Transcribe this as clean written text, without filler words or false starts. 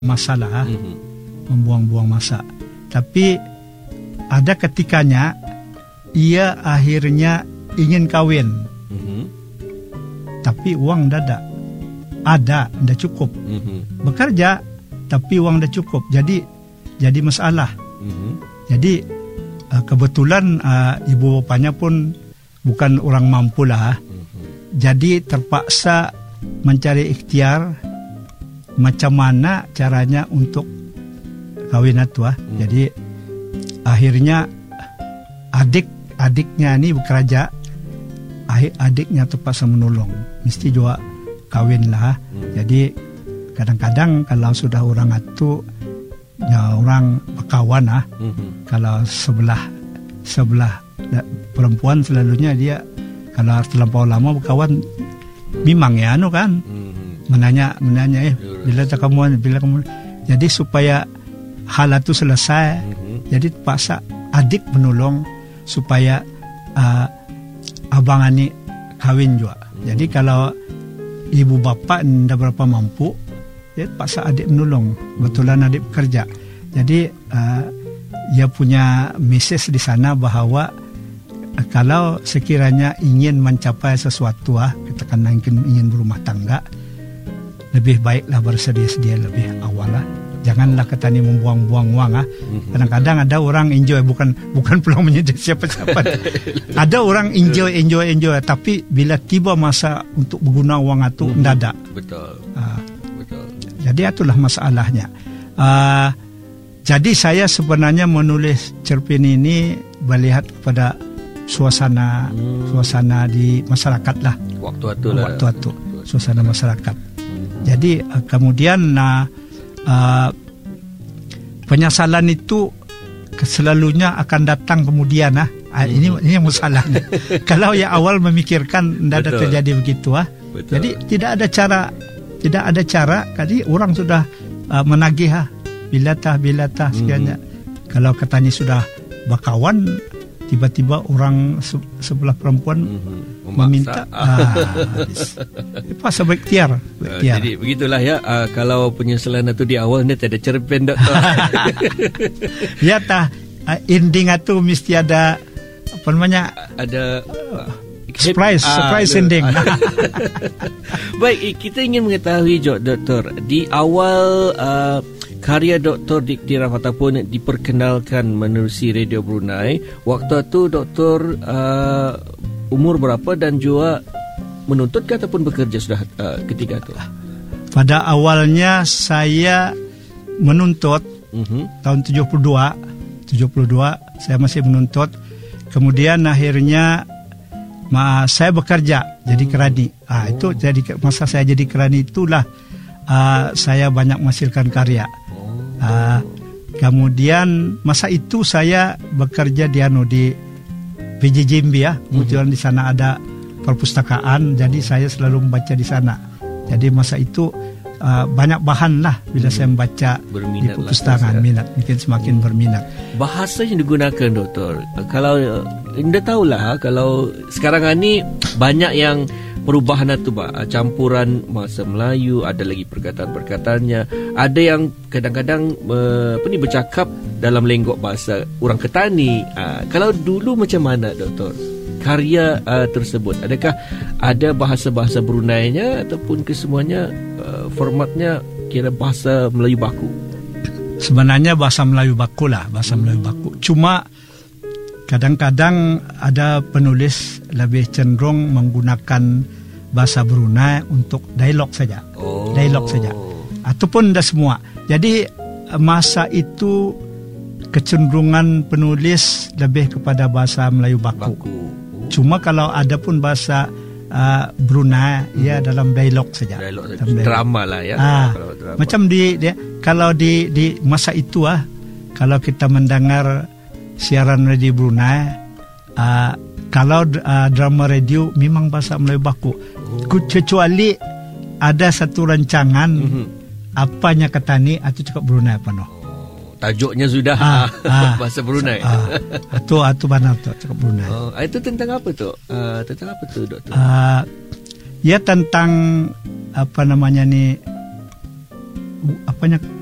masalah, membuang-buang masa. Tapi ada ketikanya ia akhirnya ingin kawin, tapi uang dah ada cukup. Bekerja tapi uang dah cukup. Jadi masalah. Jadi kebetulan ibu bapanya pun bukan orang mampu lah. Jadi terpaksa mencari ikhtiar macam mana caranya untuk kawin itu. Jadi akhirnya adiknya ni bekerja, adiknya terpaksa menolong, mesti juga kawin lah. Jadi kadang-kadang kalau sudah orang itu orang berkawan lah, kalau sebelah perempuan selalunya dia kalau terlampau lama berkawan memang ya kan menanya bila kamu. Jadi supaya hal itu selesai, jadi terpaksa adik menolong supaya abang ani kawin juga. Jadi kalau ibu bapa tidak berapa mampu, ya terpaksa adik menolong. Kebetulan adik bekerja. Jadi ia punya message di sana bahawa kalau sekiranya ingin mencapai sesuatu, katakan mungkin ingin berumah tangga, lebih baiklah bersedia-sedia lebih awal lah. Janganlah katanya membuang-buang uang. Kadang-kadang ada orang enjoy, bukan pulang menjadi siapa-siapa. Ada orang enjoy, tapi bila tiba masa untuk berguna uang itu tidak ada. Betul. Jadi itulah masalahnya. Jadi saya sebenarnya menulis cerpen ini melihat kepada suasana di masyarakat lah. Waktu itu suasana masyarakat. Jadi kemudian penyesalan itu selalunya akan datang kemudian. Ini yang masalahnya. Kalau yang awal memikirkan tidak ada terjadi begitu. Jadi tidak ada cara. Jadi orang sudah menagih bila tah sekiannya. Kalau katanya sudah berkawan, tiba-tiba orang sebelah perempuan meminta pasal berikhtiar. Jadi begitulah ya. Kalau penyesalan itu di awal ni tak ada cerpen, doktor. Ya ending itu mesti ada apa namanya? Ada surprise ending. Baik, kita ingin mengetahui doktor, di awal karya Dr. Dikti Rahmat pun diperkenalkan menerusi Radio Brunei. Waktu itu doktor umur berapa dan juga menuntut ataupun bekerja sudah ketika itu? Pada awalnya saya menuntut tahun 72 saya masih menuntut. Kemudian akhirnya saya bekerja jadi kerani. Itu jadi masa saya jadi kerani itulah saya banyak menghasilkan karya. Kemudian masa itu saya bekerja di PJJMB ya. Kebetulan di sana ada perpustakaan, jadi saya selalu membaca di sana. Jadi masa itu banyak bahan lah bila saya membaca di perpustakaan, minat mungkin semakin berminat. Bahasa yang digunakan doktor, kalau anda tahulah, kalau sekarang ini banyak yang perubahan itu campuran bahasa Melayu, ada lagi perkataan-perkataannya, ada yang kadang-kadang bercakap dalam lenggok bahasa orang Ketani. Kalau dulu macam mana doktor karya tersebut? Adakah ada bahasa-bahasa Brunei-nya ataupun kesemuanya formatnya kira bahasa Melayu baku? Sebenarnya bahasa Melayu baku lah, bahasa Melayu baku. Cuma kadang-kadang ada penulis lebih cenderung menggunakan bahasa Brunei untuk dialog saja. Dialog saja. Ataupun tidak semua. Jadi masa itu kecenderungan penulis lebih kepada bahasa Melayu baku. Cuma kalau ada pun bahasa Brunei ya dalam dialog saja. Drama lah ya. Drama. Macam kalau di masa itu kalau kita mendengar siaran radio Brunei, kalau drama radio memang bahasa Melayu baku. Kecuali ada satu rancangan apanya Ketani atau cakap Brunei penuh. Tajuknya sudah bahasa Brunei. Atau benar tu cakap Brunei. Itu tentang apa tu? Tentang apa tu doktor? Ya tentang apa namanya ni, apanya